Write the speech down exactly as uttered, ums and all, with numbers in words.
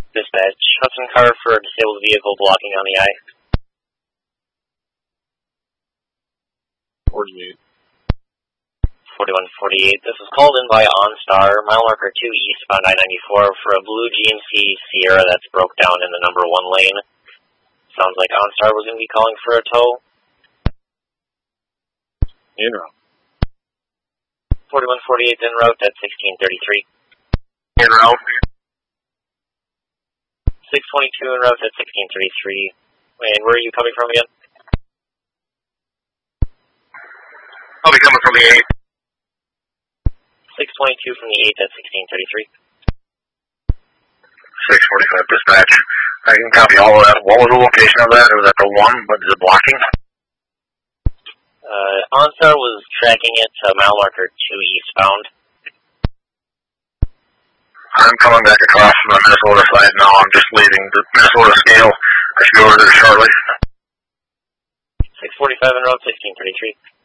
Dispatch, Hudson car for a disabled vehicle blocking on the I. forty-eight. forty-one forty-eight. This was called in by OnStar, mile marker two eastbound I ninety-four for a blue G M C Sierra that's broke down in the number one lane. Sounds like OnStar was going to be calling for a tow. En route. forty-one forty-eight en route at sixteen thirty-three. En route. six twenty-two en route at sixteen thirty-three. And where are you coming from again? I'll be coming from the eight. six twenty-two from the eight at sixteen thirty-three. six forty-five dispatch. I can copy all of that. What was the location of that? It was at the one, but is it blocking? Uh, OnStar was tracking it to mile marker two eastbound. I'm coming back across from the Minnesota side now. I'm just leaving the Minnesota scale. I should go over there shortly. six forty-five en route, sixteen thirty-three.